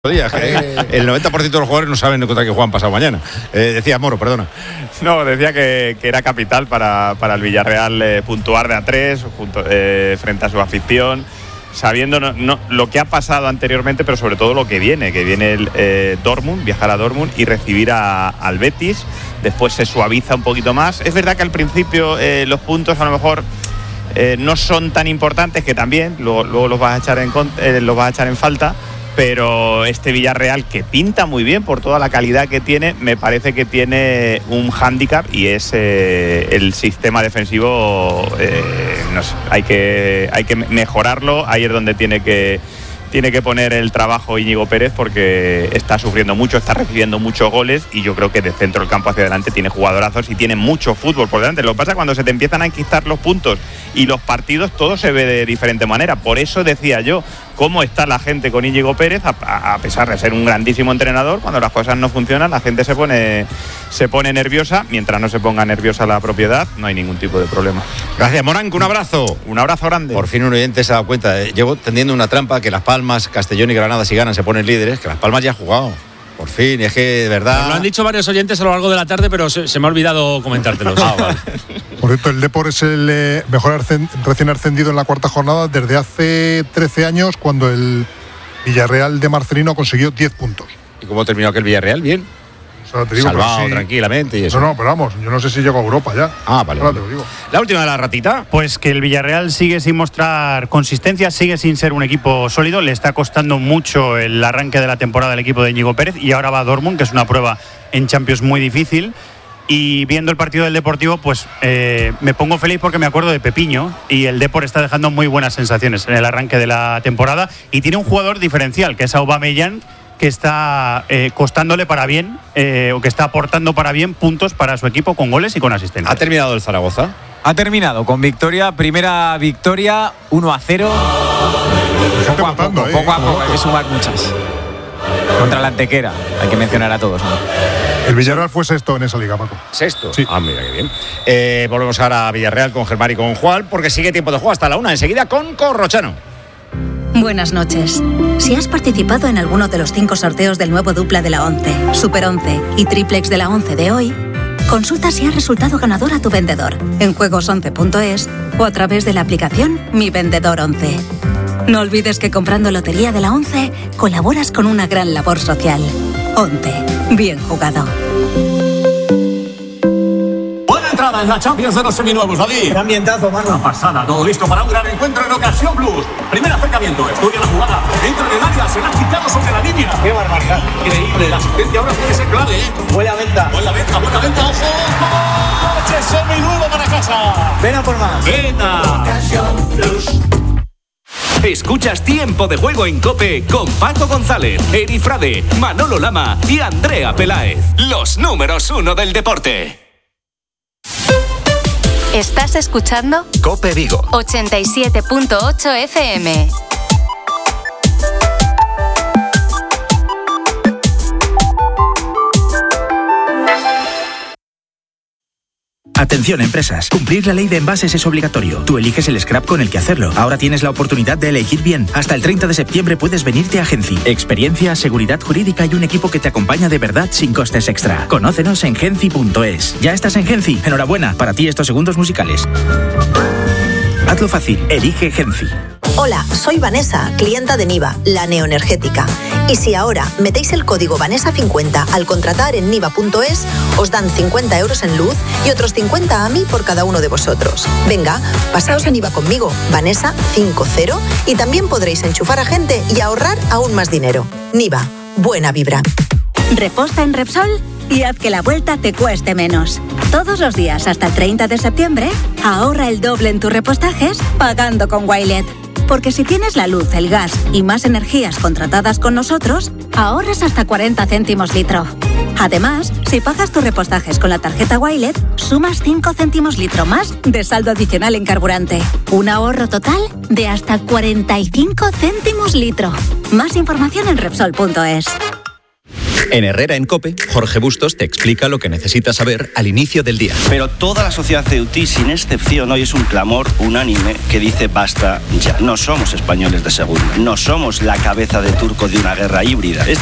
días, el 90% de los jugadores no saben contra qué juegan pasado mañana. Decía Moro, perdona. No, decía que era capital para el Villarreal puntuar de a 3 frente a su afición, sabiendo no lo que ha pasado anteriormente, pero sobre todo lo que viene el Dortmund, viajar a Dortmund y recibir al Betis. Después se suaviza un poquito más. Es verdad que al principio los puntos a lo mejor no son tan importantes, que también luego los vas a echar en falta. Pero este Villarreal, que pinta muy bien por toda la calidad que tiene, me parece que tiene un hándicap, y es el sistema defensivo. No sé, hay que mejorarlo. Ahí es donde tiene que poner el trabajo Íñigo Pérez, porque está sufriendo mucho, está recibiendo muchos goles, y yo creo que de centro del campo hacia adelante tiene jugadorazos y tiene mucho fútbol por delante. Lo que pasa es cuando se te empiezan a enquistar los puntos y los partidos, todo se ve de diferente manera. Por eso decía yo, cómo está la gente con Íñigo Pérez, a pesar de ser un grandísimo entrenador. Cuando las cosas no funcionan, la gente se pone nerviosa. Mientras no se ponga nerviosa la propiedad, no hay ningún tipo de problema. Gracias, Moranco, un abrazo. Un abrazo grande. Por fin un oyente se ha dado cuenta. Llevo tendiendo una trampa, que Las Palmas, Castellón y Granada, si ganan, se ponen líderes, que Las Palmas ya ha jugado. Por fin, es que de verdad. Lo han dicho varios oyentes a lo largo de la tarde, pero se me ha olvidado comentártelos. Vale. Por cierto, el Depor es el mejor recién ascendido en la cuarta jornada desde hace 13 años, cuando el Villarreal de Marcelino consiguió 10 puntos. ¿Y cómo terminó aquel Villarreal? Bien. O sea, te digo, salvado, sí, tranquilamente y eso. No, pero vamos, yo no sé si llegó a Europa ya. Ah, vale. Ahora te lo digo. La última de la ratita. Pues que el Villarreal sigue sin mostrar consistencia, sigue sin ser un equipo sólido. Le está costando mucho el arranque de la temporada al equipo de Íñigo Pérez, y ahora va a Dortmund, que es una prueba en Champions muy difícil. Y viendo el partido del Deportivo, pues me pongo feliz porque me acuerdo de Pepiño, y el Depor está dejando muy buenas sensaciones en el arranque de la temporada, y tiene un jugador diferencial, que es Aubameyang, que está costándole para bien, o que está aportando para bien puntos para su equipo, con goles y con asistencias. ¿Ha terminado el Zaragoza? Ha terminado con victoria, primera victoria, 1-0. Poco a poco, hay que sumar muchas. Contra la Antequera, hay que mencionar a todos, ¿no? El Villarreal fue sexto en esa liga, Paco. ¿Sexto? Sí. Ah, mira qué bien. Volvemos ahora a Villarreal con Germán y con Juan, porque sigue tiempo de juego hasta la 1, enseguida con Corrochano. Buenas noches. Si has participado en alguno de los 5 sorteos del nuevo dupla de la 11, Super 11 y Triplex de la 11 de hoy, consulta si ha resultado ganador a tu vendedor en juegos11.es o a través de la aplicación Mi Vendedor 11. No olvides que comprando Lotería de la 11 colaboras con una gran labor social. 11. Bien jugado. En la Champions de los seminuevos, David. Gran ambientazo, mano. Una pasada, todo listo para un gran encuentro en Ocasión Plus. Primer acercamiento, estudia la jugada. Entra en el área, se la ha quitado sobre la línea. Qué barbaridad. Increíble, la asistencia ahora puede ser clave, ¿eh? Buena venta. Buena venta, ojo. ¡Coche seminuevo para casa! Ven a por más. ¡Vena! Ocasión Plus. Escuchas Tiempo de Juego en COPE con Paco González, Eri Frade, Manolo Lama y Andrea Peláez. Los números 1 del deporte. ¿Estás escuchando? COPE Vigo 87.8 FM. Atención, empresas. Cumplir la ley de envases es obligatorio. Tú eliges el scrap con el que hacerlo. Ahora tienes la oportunidad de elegir bien. Hasta el 30 de septiembre puedes venirte a Genci. Experiencia, seguridad jurídica y un equipo que te acompaña de verdad sin costes extra. Conócenos en genci.es. ¿Ya estás en Genci? Enhorabuena. Para ti estos segundos musicales. Hazlo fácil. Elige Genci. Hola, soy Vanessa, clienta de Niva, la neoenergética. Y si ahora metéis el código Vanessa50 al contratar en niva.es, os dan 50 euros en luz y otros 50 a mí por cada uno de vosotros. Venga, pasaos a Niva conmigo, Vanessa50, y también podréis enchufar a gente y ahorrar aún más dinero. Niva, buena vibra. Reposta en Repsol y haz que la vuelta te cueste menos. Todos los días hasta el 30 de septiembre, ahorra el doble en tus repostajes pagando con Wilet. Porque si tienes la luz, el gas y más energías contratadas con nosotros, ahorras hasta 40 céntimos litro. Además, si pagas tus repostajes con la tarjeta Wilet, sumas 5 céntimos litro más de saldo adicional en carburante. Un ahorro total de hasta 45 céntimos litro. Más información en Repsol.es. En Herrera en COPE, Jorge Bustos te explica lo que necesitas saber al inicio del día. Pero toda la sociedad ceutí, sin excepción, hoy es un clamor unánime que dice basta ya. No somos españoles de segunda, no somos la cabeza de turco de una guerra híbrida.